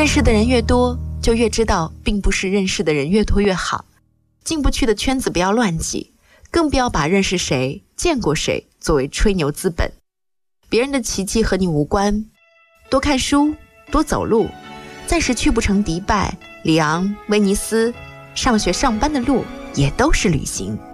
认识的人越多，就越知道并不是认识的人越多越好。进不去的圈子不要乱挤，更不要把认识谁、见过谁作为吹牛资本。别人的奇迹和你无关。多看书，多走路，暂时去不成迪拜、里昂、威尼斯，上学上班的路也都是旅行。